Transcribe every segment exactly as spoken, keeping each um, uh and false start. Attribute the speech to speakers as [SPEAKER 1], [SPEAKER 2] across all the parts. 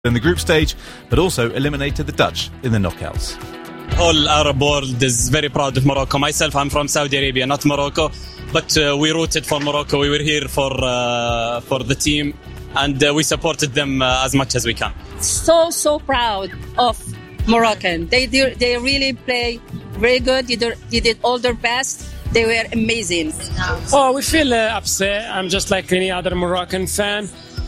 [SPEAKER 1] in the group stage, but also eliminated the Dutch in the knockouts.
[SPEAKER 2] Whole Arab world is very proud of Morocco. Myself, I'm from Saudi Arabia, not Morocco, but uh, we rooted for Morocco. We were here for uh, for the team, and uh, we supported them uh, as much as we can.
[SPEAKER 3] So so proud of Moroccan. They do, they really play very good. They did, they did all their best. They were amazing.
[SPEAKER 4] Oh, we feel uh, upset. I'm just like any other Moroccan fan.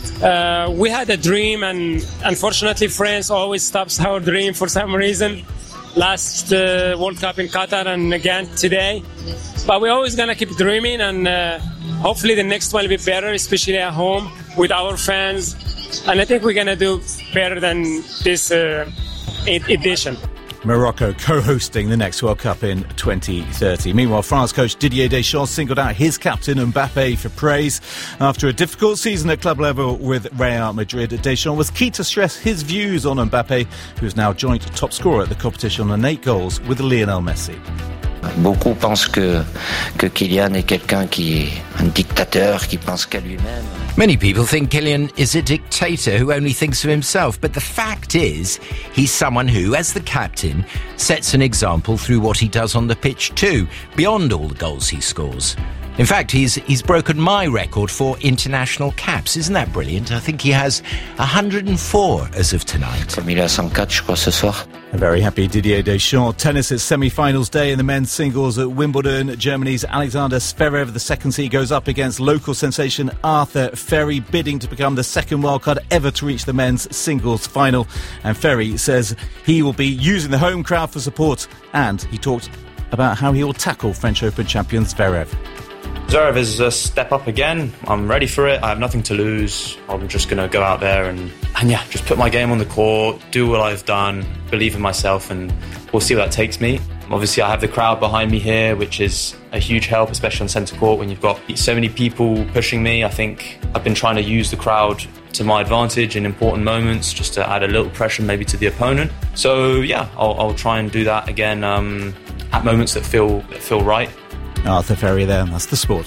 [SPEAKER 4] Uh, we had a dream, and unfortunately France always stops our dream for some reason. Last uh, World Cup in Qatar and again today. But we're always going to keep dreaming, and uh, hopefully the next one will be better, especially at home with our fans. And I think we're going to do better than this uh, edition.
[SPEAKER 1] Morocco co-hosting the next World Cup in twenty thirty. Meanwhile, France coach Didier Deschamps singled out his captain Mbappe for praise. After a difficult season at club level with Real Madrid, Deschamps was keen to stress his views on Mbappe, who is now joint top scorer at the competition on eight goals with Lionel Messi.
[SPEAKER 5] Beaucoup pensent que, que Kylian est quelqu'un qui est un dictateur, qui pense qu'à lui-même.
[SPEAKER 6] Many people think Kylian is a dictator who only thinks of himself, but the fact is he's someone who, as the captain, sets an example through what he does on the pitch too, beyond all the goals he scores. In fact, he's he's broken my record for international caps. Isn't that brilliant? I think he has one hundred four as of tonight.
[SPEAKER 5] Comme il a cent quatre, je crois, ce soir.
[SPEAKER 1] A very happy Didier Deschamps. Tennis at semi-finals day in the men's singles at Wimbledon. Germany's Alexander Zverev, the second seed, goes up against local sensation Arthur Ferry, bidding to become the second wildcard ever to reach the men's singles final. And Ferry says he will be using the home crowd for support, and he talked about how he will tackle French Open champion Zverev.
[SPEAKER 7] Zverev is a step up again. I'm ready for it. I have nothing to lose. I'm just going to go out there and, and yeah, just put my game on the court, do what I've done, believe in myself, and we'll see where that takes me. Obviously, I have the crowd behind me here, which is a huge help, especially on centre court when you've got so many people pushing me. I think I've been trying to use the crowd to my advantage in important moments, just to add a little pressure maybe to the opponent. So yeah, I'll, I'll try and do that again um, at moments that feel that feel right.
[SPEAKER 1] Arthur Ferry there, and that's the sport.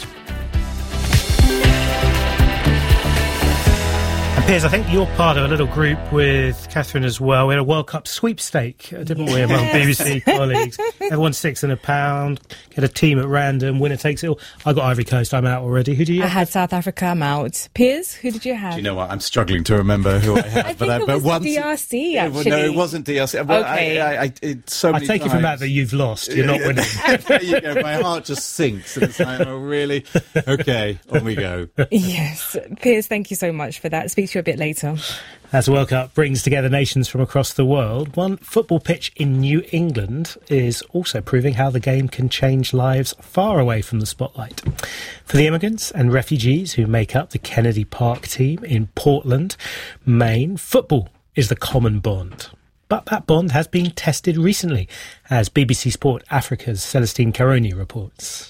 [SPEAKER 8] And Piers, I think you're part of a little group with Catherine as well. We had a World Cup sweepstake, didn't we, among B B C colleagues? Everyone six and a pound, get a team at random, winner takes it all. I got Ivory Coast, I'm out already. Who do you
[SPEAKER 9] I
[SPEAKER 8] have?
[SPEAKER 9] had South Africa, I'm out. Piers, who did you have?
[SPEAKER 1] Do you know what? I'm struggling to remember who I had.
[SPEAKER 9] I
[SPEAKER 1] but
[SPEAKER 9] think
[SPEAKER 1] I,
[SPEAKER 9] it
[SPEAKER 1] but
[SPEAKER 9] was
[SPEAKER 1] once,
[SPEAKER 9] D R C, actually.
[SPEAKER 1] No, it wasn't D R C. Well,
[SPEAKER 9] okay.
[SPEAKER 1] I, I, I, it, so
[SPEAKER 8] I
[SPEAKER 1] many
[SPEAKER 8] take
[SPEAKER 1] times.
[SPEAKER 8] it from that that you've lost. You're not winning.
[SPEAKER 1] There you go. My heart just sinks. And it's like, oh, really? Okay, on we go.
[SPEAKER 9] Yes. Piers, thank you so much for that. Speak to you a bit later.
[SPEAKER 8] As the World Cup brings together nations from across the world, one football pitch in New England is also proving how the game can change lives far away from the spotlight. For the immigrants and refugees who make up the Kennedy Park team in Portland, Maine, football is the common bond. But that bond has been tested recently, as B B C Sport Africa's Celestine Caroni reports.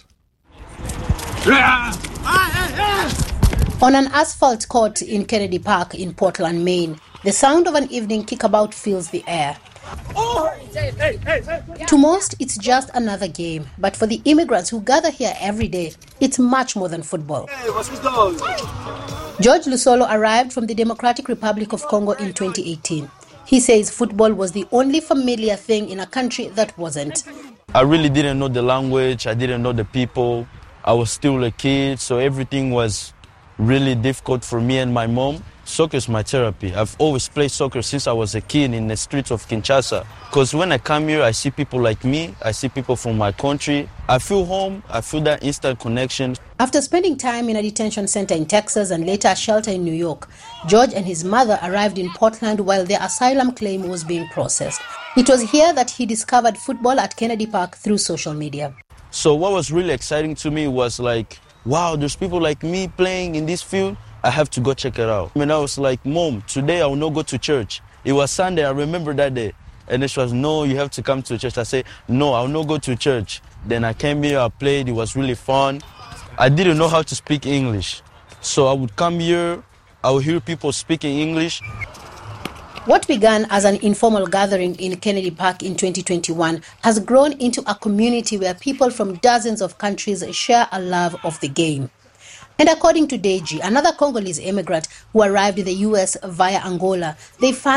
[SPEAKER 10] On an asphalt court in Kennedy Park in Portland, Maine, the sound of an evening kickabout fills the air. To most, it's just another game, but for the immigrants who gather here every day, it's much more than football. George Lusolo arrived from the Democratic Republic of Congo in twenty eighteen. He says football was the only familiar thing in a country that wasn't.
[SPEAKER 11] I really didn't know the language, I didn't know the people. I was still a kid, so everything was really difficult for me and my mom. Soccer is my therapy. I've always played soccer since I was a kid in the streets of Kinshasa. Because when I come here, I see people like me, I see people from my country. I feel home, I feel that instant connection.
[SPEAKER 10] After spending time in a detention center in Texas and later a shelter in New York, George and his mother arrived in Portland while their asylum claim was being processed. It was here that he discovered football at Kennedy Park through social media.
[SPEAKER 11] So what was really exciting to me was like, wow, there's people like me playing in this field. I have to go check it out. And I was like, Mom, today I will not go to church. It was Sunday, I remember that day. And then she was, no, you have to come to church. I said, no, I will not go to church. Then I came here, I played, it was really fun. I didn't know how to speak English. So I would come here, I would hear people speaking English.
[SPEAKER 10] What began as an informal gathering in Kennedy Park in twenty twenty-one has grown into a community where people from dozens of countries share a love of the game. And according to Deji, another Congolese immigrant who arrived in the U S via Angola, they found